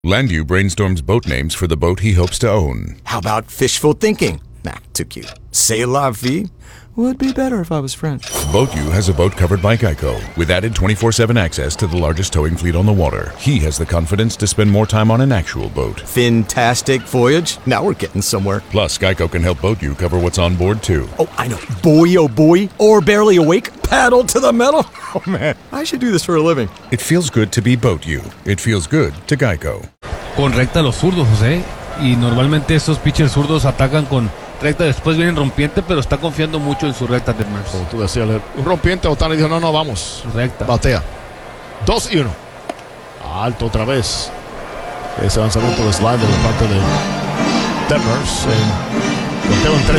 Landu brainstorms boat names for the boat he hopes to own. How about fishful thinking? Nah, too cute. C'est la vie would be better if I was French. BoatU has a boat covered by Geico, with added 24/7 access to the largest towing fleet on the water. He has the confidence to spend more time on an actual boat. Fantastic voyage. Now we're getting somewhere. Plus, Geico can help BoatU cover what's on board, too. Oh, I know. Boy, oh boy. Or barely awake. Paddle to the metal. Oh, man. I should do this for a living. It feels good to be BoatU. It feels good to Geico. Con recta a los zurdos, José. Y normalmente esos pitchers zurdos atacan con recta, después vienen rompiente, pero está confiando mucho en su recta de Mers. Como tú decías, un rompiente, Ohtani dijo, no, vamos. Recta. Batea. 2-1. Alto otra vez. Ese lanzamiento de slide de parte de Detmers. Conteo en 3.